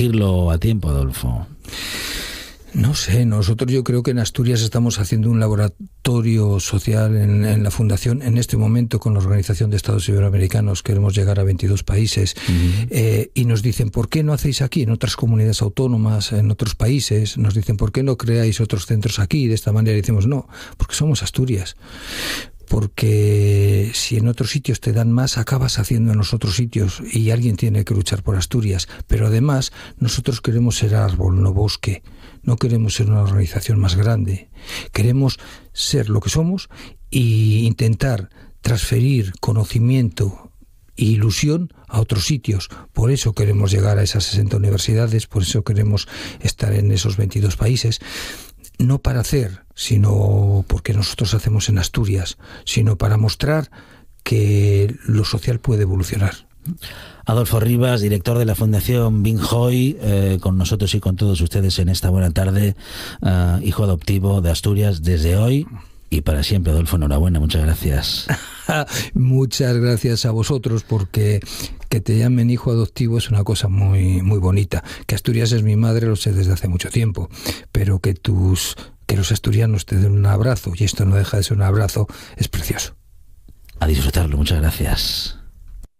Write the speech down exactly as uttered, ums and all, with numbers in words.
irlo a tiempo, Adolfo? No sé, nosotros yo creo que en Asturias estamos haciendo un laboratorio social en, en la Fundación. En este momento, con la Organización de Estados Iberoamericanos, queremos llegar a veintidós países. Uh-huh. eh, y nos dicen, ¿por qué no hacéis aquí, en otras comunidades autónomas, en otros países? Nos dicen, ¿por qué no creáis otros centros aquí? De esta manera, y decimos, no, porque somos Asturias. Porque si en otros sitios te dan más, acabas haciendo en los otros sitios, y alguien tiene que luchar por Asturias. Pero además, nosotros queremos ser árbol, no bosque. No queremos ser una organización más grande. Queremos ser lo que somos e intentar transferir conocimiento e ilusión a otros sitios. Por eso queremos llegar a esas sesenta universidades, por eso queremos estar en esos veintidós países. No para hacer, sino porque nosotros hacemos en Asturias, sino para mostrar que lo social puede evolucionar. Adolfo Rivas, director de la Fundación Binjoy, eh, con nosotros y con todos ustedes en esta buena tarde, uh, hijo adoptivo de Asturias desde hoy y para siempre. Adolfo, enhorabuena, muchas gracias. Muchas gracias a vosotros, porque que te llamen hijo adoptivo es una cosa muy, muy bonita. Que Asturias es mi madre lo sé desde hace mucho tiempo, pero que tus que los asturianos te den un abrazo, y esto no deja de ser un abrazo, es precioso. A disfrutarlo, muchas gracias.